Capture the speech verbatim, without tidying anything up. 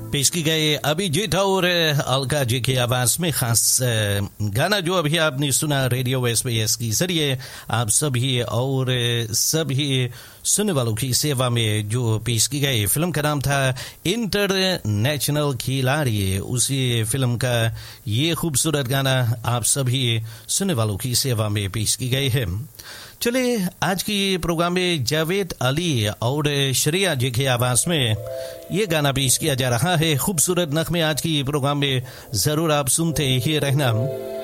पेश की गई अभिजीत और अलका जी की आवाज में खास गाना जो अभी आपने सुना रेडियो एसबीएस के जरिए आप सभी और सभी सुनने वालों की सेवा में जो पेश की गई फिल्म का नाम था इंटरनेशनल खिलाड़ी। उसी फिल्म का ये खूबसूरत गाना आप सभी सुनने वालों की सेवा में पेश की गई है। चलिए आज की प्रोग्राम में जावेद अली और श्रेया जी की आवाज में ये गाना पेश किया जा रहा है। खूबसूरत नगमे आज की प्रोग्राम में जरूर आप सुनते ही रहना।